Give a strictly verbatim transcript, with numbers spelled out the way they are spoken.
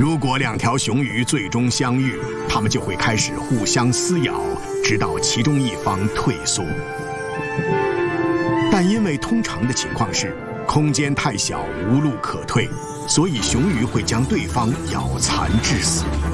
如果两条雄鱼最终相遇，它们就会开始互相撕咬，直到其中一方退缩。但因为通常的情况是空间太小，无路可退，所以雄鱼会将对方咬残致死。